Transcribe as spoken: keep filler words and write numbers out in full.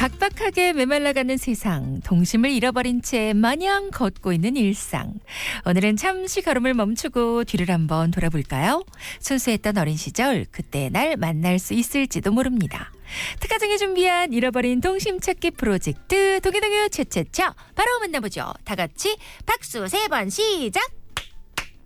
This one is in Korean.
각박하게 메말라가는 세상, 동심을 잃어버린 채 마냥 걷고 있는 일상. 오늘은 잠시 걸음을 멈추고 뒤를 한번 돌아볼까요? 순수했던 어린 시절, 그때의 날 만날 수 있을지도 모릅니다. 특가정에 준비한 잃어버린 동심 찾기 프로젝트 동해동요 채채차 바로 만나보죠. 다 같이 박수 세 번 시작!